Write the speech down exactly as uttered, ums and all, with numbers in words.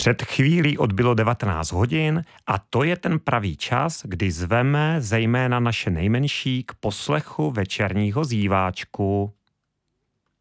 Před chvílí odbylo devatenáct hodin a to je ten pravý čas, kdy zveme zejména naše nejmenší k poslechu večerního zíváčku.